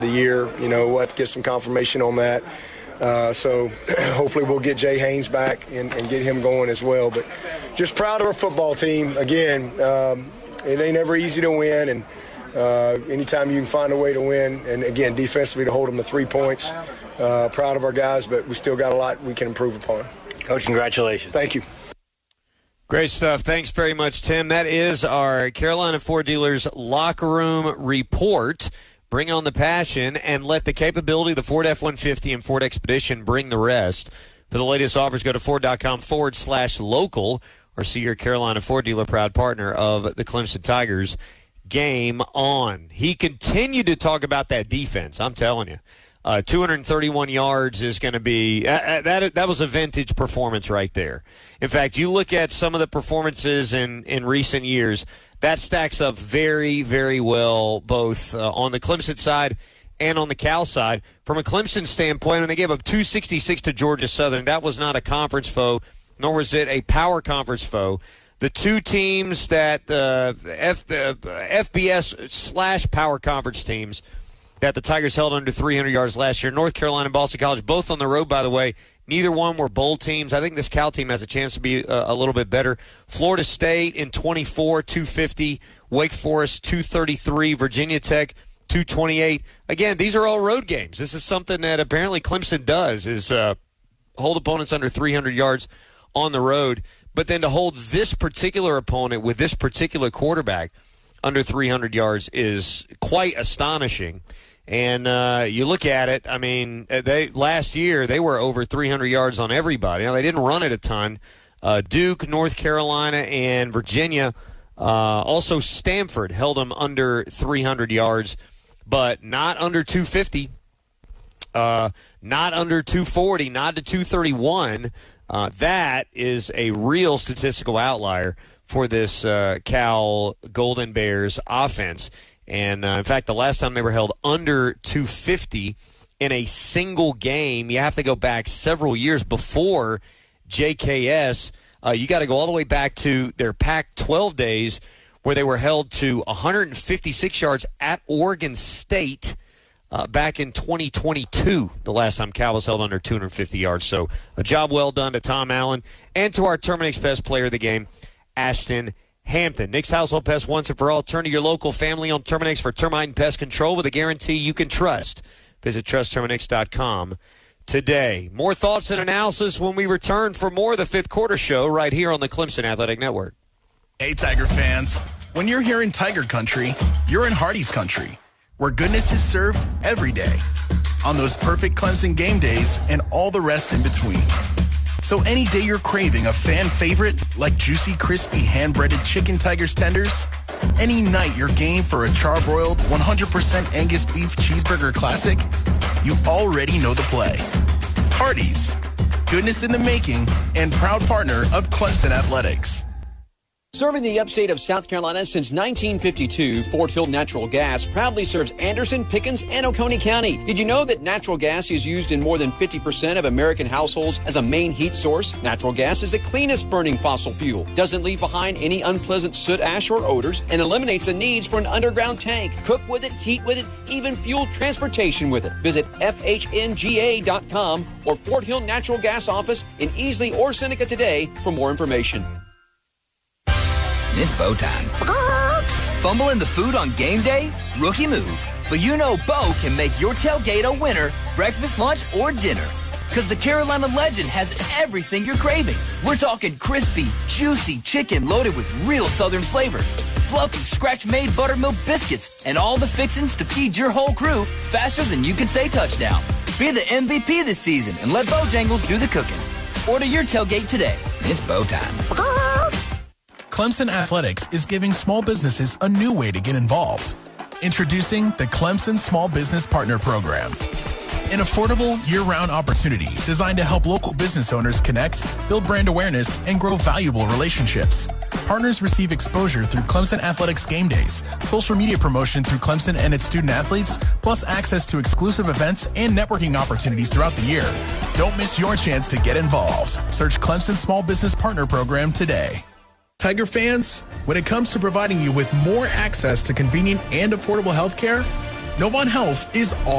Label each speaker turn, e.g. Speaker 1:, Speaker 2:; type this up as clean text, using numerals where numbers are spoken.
Speaker 1: the year. We'll have to get some confirmation on that. So hopefully we'll get Jay Haynes back and get him going as well. But just proud of our football team. Again, it ain't ever easy to win, and anytime you can find a way to win, and again, defensively to hold them to 3 points. Proud of our guys, but we still got a lot we can improve upon.
Speaker 2: Coach, congratulations.
Speaker 1: Thank you.
Speaker 3: Great stuff. Thanks very much, Tim. That is our Carolina Ford Dealers locker room report. Bring on the passion and let the capability of the Ford F-150 and Ford Expedition bring the rest. For the latest offers, go to Ford.com/local or see your Carolina Ford dealer, proud partner of the Clemson Tigers. Game on. He continued to talk about that defense. I'm telling you. 231 yards is going to be that was a vintage performance right there. In fact, you look at some of the performances in recent years, that stacks up very, very well both on the Clemson side and on the Cal side. From a Clemson standpoint, when they gave up 266 to Georgia Southern, that was not a conference foe, nor was it a power conference foe. The two teams that FBS/power conference teams that the Tigers held under 300 yards last year, North Carolina and Boston College, both on the road, by the way. Neither one were bowl teams. I think this Cal team has a chance to be a little bit better. Florida State in 24, 250. Wake Forest, 233. Virginia Tech, 228. Again, these are all road games. This is something that apparently Clemson does, is hold opponents under 300 yards on the road. But then to hold this particular opponent with this particular quarterback under 300 yards is quite astonishing. And you look at it, I mean, last year they were over 300 yards on everybody. Now, they didn't run it a ton. Duke, North Carolina, and Virginia, also Stanford held them under 300 yards, but not under 250, not under 240, not to 231. That is a real statistical outlier for this Cal Golden Bears offense. And, in fact, the last time they were held under 250 in a single game, you have to go back several years before JKS. You got to go all the way back to their Pac-12 days where they were held to 156 yards at Oregon State back in 2022, the last time Cal was held under 250 yards. So a job well done to Tom Allen and to our Terminix best player of the game, Ashton Hampton. Nick's Household Pest once and for all. Turn to your local family-owned Terminix for termite and pest control with a guarantee you can trust. Visit trustterminix.com today. More thoughts and analysis when we return for more of the Fifth Quarter Show right here on the Clemson Athletic Network.
Speaker 4: Hey, Tiger fans. When you're here in Tiger Country, you're in Hardee's Country, where goodness is served every day on those perfect Clemson game days and all the rest in between. So any day you're craving a fan favorite like juicy, crispy, hand-breaded chicken Tigers tenders, any night you're game for a charbroiled 100% Angus beef cheeseburger classic, you already know the play. Hardee's, goodness in the making and proud partner of Clemson Athletics.
Speaker 5: Serving the upstate of South Carolina since 1952, Fort Hill Natural Gas proudly serves Anderson, Pickens, and Oconee County. Did you know that natural gas is used in more than 50% of American households as a main heat source? Natural gas is the cleanest burning fossil fuel, doesn't leave behind any unpleasant soot, ash, or odors, and eliminates the needs for an underground tank. Cook with it, heat with it, even fuel transportation with it. Visit FHNGA.com or Fort Hill Natural Gas office in Easley or Seneca today for more information.
Speaker 6: It's Bo time. Fumbling the food on game day? Rookie move. But you know Bo can make your tailgate a winner, breakfast, lunch, or dinner. Because the Carolina Legend has everything you're craving. We're talking crispy, juicy chicken loaded with real Southern flavor, fluffy, scratch-made buttermilk biscuits, and all the fixings to feed your whole crew faster than you can say touchdown. Be the MVP this season and let Bojangles do the cooking. Order your tailgate today. It's Bo time.
Speaker 4: Clemson Athletics is giving small businesses a new way to get involved. Introducing the Clemson Small Business Partner Program, an affordable year-round opportunity designed to help local business owners connect, build brand awareness, and grow valuable relationships. Partners receive exposure through Clemson Athletics game days, social media promotion through Clemson and its student athletes, plus access to exclusive events and networking opportunities throughout the year. Don't miss your chance to get involved. Search Clemson Small Business Partner Program today. Tiger fans, when it comes to providing you with more access to convenient and affordable health care, Novant Health is all